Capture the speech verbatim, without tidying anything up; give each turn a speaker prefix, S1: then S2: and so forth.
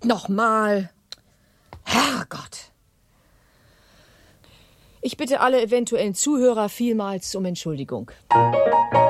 S1: nochmal. Herrgott. Ich bitte alle eventuellen Zuhörer vielmals um Entschuldigung.